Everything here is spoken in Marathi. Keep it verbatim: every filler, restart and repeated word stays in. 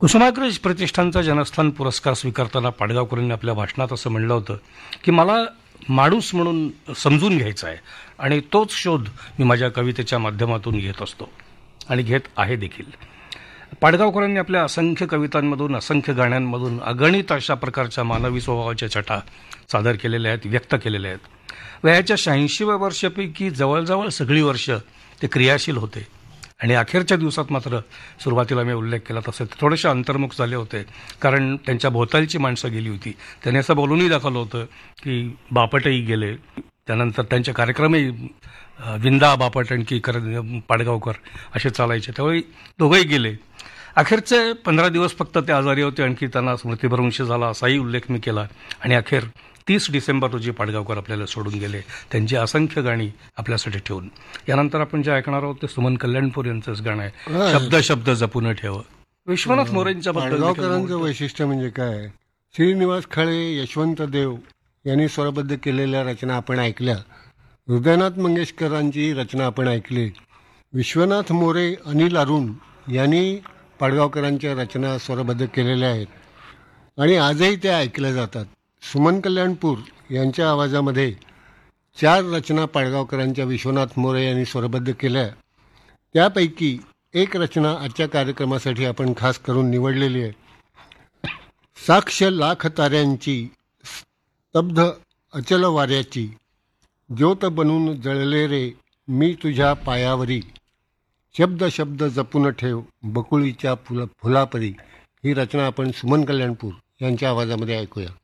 कुसुमाग्रज प्रतिष्ठानचा जनस्थान पुरस्कार स्वीकारताना पाडगावकरांनी आपल्या भाषणात असं म्हणलं होतं की मला माणूस म्हणून समजून घ्यायचा आहे आणि तोच शोध मी माझ्या कवितेच्या माध्यमातून घेत असतो आणि घेत आहे देखील. पाडगावकरांनी आपल्या असंख्य कवितांमधून, असंख्य गाण्यांमधून अगणित अशा प्रकारच्या मानवी स्वभावाच्या छटा सादर केलेल्या आहेत, व्यक्त केलेल्या आहेत. वयाच्या शहाऐंशीव्या वर्षापैकी जवळजवळ सगळी वर्ष ते क्रियाशील होते आणि अखेरच्या दिवसात मात्र सुरुवातीला मी उल्लेख केला तसं ते थोडेसे अंतर्मुख झाले होते, कारण त्यांच्या भोवतालची माणसं गेली होती. त्यांनी असं बोलूनही दाखवलं होतं की बापटही गेले, त्यानंतर त्यांचे कार्यक्रमही विंदा बापट आणखी कर पाडगावकर असे चालायचे, त्यावेळी दोघंही गेले. अखेरचे पंधरा दिवस फक्त ते आजारी होते, आणखी त्यांना स्मृतिभ्रंश झाला असाही उल्लेख मी केला. आणि अखेर तीस डिसेंबर रोजी पाडगावकर आपल्याला सोडून गेले, त्यांची असंख्य गाणी आपल्यासाठी ठेवून. यानंतर आपण जे ऐकणार आहोत ते सुमन कल्याणपूर यांचंच गाणं आहे, शब्द शब्द जपून ठेव. विश्वनाथ मोरेंच्या पाडगावकरांचं वैशिष्ट्य म्हणजे काय, श्रीनिवास खळे, यशवंत देव यांनी स्वरबद्ध केलेल्या रचना आपण ऐकल्या, हृदयनाथ मंगेशकरांची रचना आपण ऐकली, विश्वनाथ मोरे, अनिल अरुण यांनी पाडगावकरांच्या रचना स्वरबद्ध केलेल्या आहेत आणि आजही त्या ऐकल्या जातात. सुमन कल्याणपूर यांच्या आवाजामध्ये चार रचना पाडगावकरांच्या विश्वनाथ मोरे यांनी स्वरबद्ध केल्या. त्यापैकी एक रचना आजच्या कार्यक्रमासाठी आपण खास करून निवडलेली आहे. साक्ष लाख ताऱ्यांची, स्तब्ध अचल वाऱ्याची, ज्योत बनून जळले रे मी तुझ्या पायावरी, शब्द शब्द जपून ठेव बकुळीच्या फुल फुलापरी. ही रचना आपण सुमन कल्याणपूर यांच्या आवाजामध्ये ऐकूया.